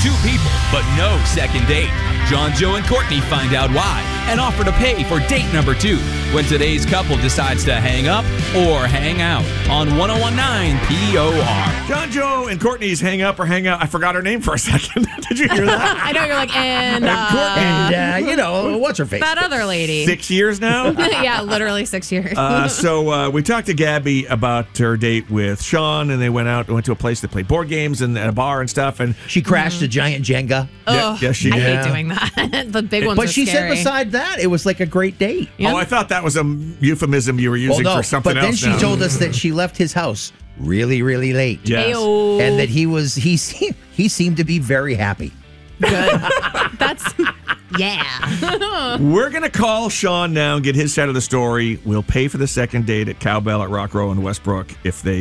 2 people, but no second date. John, Joe, and Courtney find out why and offer to pay for date number 2 when today's couple decides to hang up or hang out on 1019 POR. John, Joe, and Courtney's hang up or hang out. I forgot her name for a second. Did you hear that? I know you're like, and And what's her face? that other lady. 6 years now? Yeah, literally 6 years. So we talked to Gabby about her date with Sean, and they went to a place that played board games and a bar and stuff. And She crashed a giant Jenga. yes, she I did. hate doing that. The big ones But are she scary. said beside that, it was like a great date. Yeah. Oh, I thought that was a euphemism you were using for something but then else. she now. told us that she left his house really, really late. Yes. Ayo. And that he seemed to be very happy. Good. That's, yeah. We're going to call Sean now and get his side of the story. We'll pay for the second date at Cowbell at Rock Row in Westbrook if they,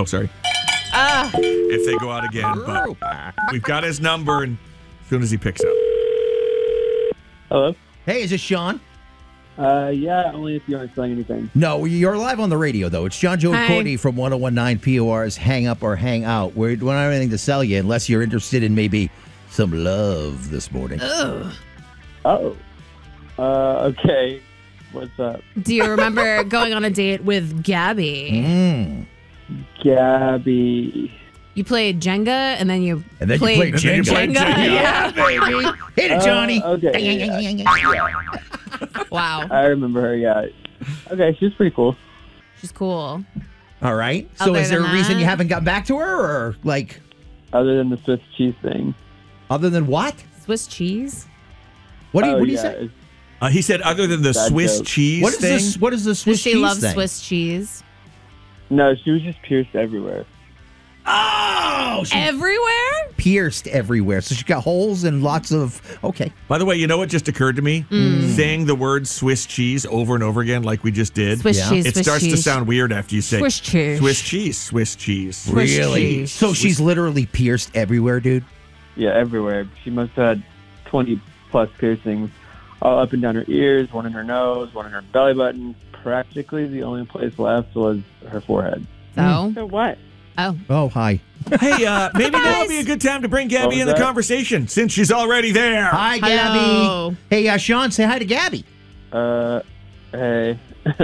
if they go out again. But we've got his number, and as soon as he picks up. Hello? Hey, is this Sean? Yeah, only if you aren't saying anything. No, you're live on the radio, though. It's John, Joe, and Hi. Courtney from 1019 POR's Hang Up or Hang Out. We don't have anything to sell you unless you're interested in maybe some love this morning. Oh. Okay. What's up? Do you remember going on a date with Gabby? Gabby. You played Jenga, and then you And then you played Jenga. Yeah. baby. Hit it, Johnny. Okay. Wow. I remember her, yeah. Okay, she's pretty cool. She's cool. All right. So Other is there a than reason that- you haven't gotten back to her, or like Other than the Swiss cheese thing. other than what? Swiss cheese? What do you, Oh, what do you yeah, say? it's- He said other than the Bad Swiss joke. cheese What is thing. this? What is the Swiss Does she cheese love thing? Swiss cheese? No, she was just pierced everywhere. Oh, she Everywhere? pierced everywhere. So she got holes and lots of. Okay. By the way, you know what just occurred to me? Saying the word Swiss cheese over and over again like we just did. Swiss Yeah. cheese, It Swiss starts cheese. to sound weird after you say Swiss cheese. Swiss cheese, Swiss cheese. Swiss Really? cheese. So she's literally pierced everywhere, dude. Yeah, everywhere. She must have had 20 plus piercings all up and down her ears, one in her nose, one in her belly button. Practically the only place left was her forehead. So? So what? Oh. Oh, hi. Hey, maybe now would be a good time to bring Gabby What was in the that? conversation since she's already there. Hi, Gabby. Hello. Hey, Sean, say hi to Gabby. Hey.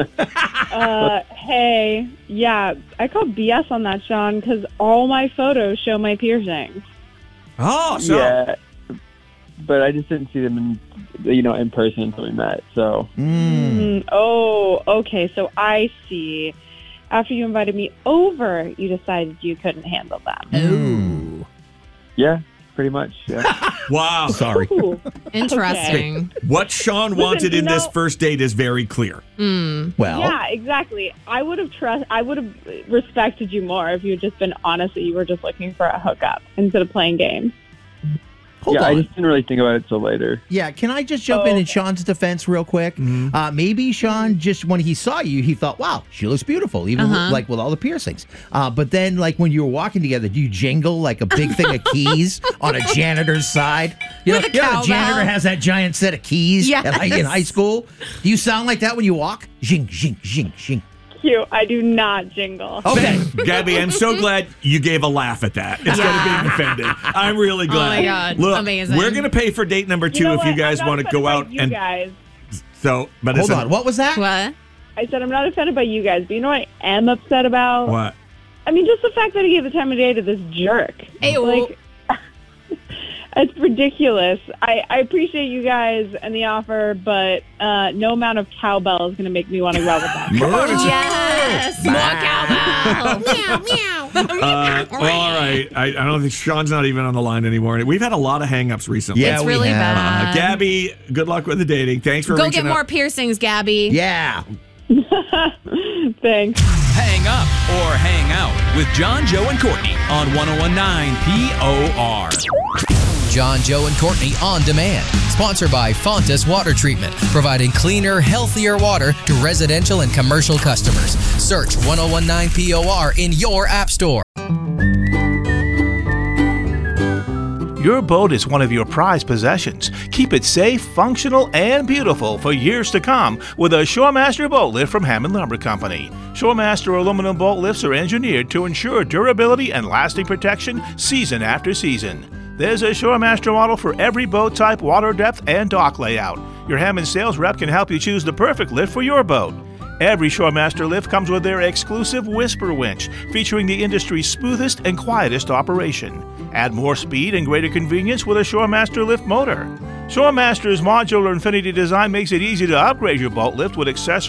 Hey, yeah, I called BS on that, Sean, because all my photos show my piercings. Oh, so Yeah. But I just didn't see them in person until we met, so. Oh, okay, so I see. After you invited me over, you decided you couldn't handle them. Yeah, pretty much, yeah. wow. Sorry. Ooh, Interesting. What Sean wanted in this first date is very clear. Well, yeah, exactly. I would have respected you more if you had just been honest that you were just looking for a hookup instead of playing games. hold yeah, on. I just didn't really think about it till later. Yeah, can I just jump in Sean's defense real quick? Maybe Sean, just when he saw you, he thought, wow, she looks beautiful, even with, with all the piercings. But then, like, when you were walking together, do you jingle like a big thing of keys on a janitor's side? You know, With a the cowbell. janitor has that giant set of keys Yes. in high school. Do you sound like that when you walk? Zing, zing, zing, zing. Cute. I do not jingle. Okay. Gabby, I'm so glad you gave a laugh at that instead of being offended. I'm really glad. my God. Look, Amazing. we're going to pay for date number 2 know if what? you guys I'm not want to go offended out by you and guys. so. But Hold it's on. What was that? What? I said I'm not offended by you guys, but you know what I am upset about? What? I mean, just the fact that he gave the time of day to this jerk. Hey, Like, it's ridiculous. I appreciate you guys and the offer, but no amount of cowbell is going to make me want to go out with that. Yes. More cowbell. Meow, meow. Well, all right. I don't think Sean's not even on the line anymore. We've had a lot of hang-ups recently. Yeah, It's we really have. bad. Gabby, good luck with the dating. Thanks for Go reaching get more out. piercings, Gabby. Yeah. Thanks. Hang up or hang out with John, Joe, and Courtney on 1019 POR. John, Joe, and Courtney On Demand. Sponsored by Fontas Water Treatment, providing cleaner, healthier water to residential and commercial customers. Search 1019 POR in your app store. Your boat is one of your prized possessions. Keep it safe, functional, and beautiful for years to come with a Shoremaster boat lift from Hammond Lumber Company. Shoremaster aluminum boat lifts are engineered to ensure durability and lasting protection season after season. There's a ShoreMaster model for every boat type, water depth, and dock layout. Your Hammond sales rep can help you choose the perfect lift for your boat. Every ShoreMaster lift comes with their exclusive Whisper winch, featuring the industry's smoothest and quietest operation. Add more speed and greater convenience with a ShoreMaster lift motor. ShoreMaster's modular Infinity design makes it easy to upgrade your boat lift with accessories